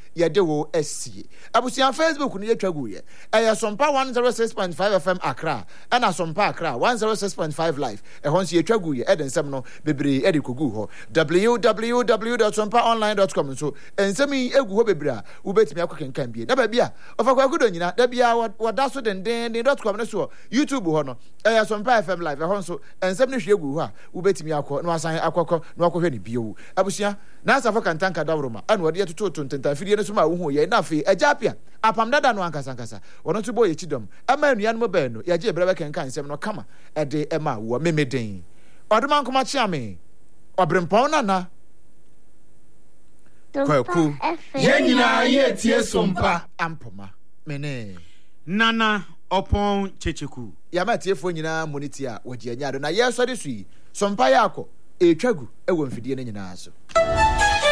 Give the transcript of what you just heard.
yɛde wo asie abusia Facebook no yɛtwa gu ye ɛyɛ Sompa 106.5 FM Accra ɛna Sompa Accra 106.5 live ɛhɔ nso yɛtwa gu ye ɛde nsɛm no bebree ɛde kogu hɔ www.sompaonline.com so nsɛm yi egu hɔ bebree a wobɛtumi akɔkenkan bie na baabi a ɔfakwa kudo nyina da bia wɔda so denden.com no so YouTube hɔ no ɛyɛ Sompa FM live ɛhɔ nso nsɛm no hwe egu hɔ a wobɛtumi akɔ na wasan akɔkɔ na wakɔhwɛ ne bio abusia na asafo kantanka dawroma ɛna wɔde yɛtoto ntentafidie no so ma wo hu yɛ na afei agapia apam dada no ankasa wɔno to boye chidom ama nuanom bɛn no yɛgye brɛ bɛkenkan nsɛm no kama ɛde ɛma wo memeden ɔdoma nkoma kyame ɔbrempɔn nana kwaku yɛnyina yɛtie Sompa ampoma mene nana ɔpɔn checheku yama tiefo nyina moniti a wɔgye anyado na yɛsɔre so yi Sompa yɛ akɔ etwagu ɛwɔ mfidie no nyinaa so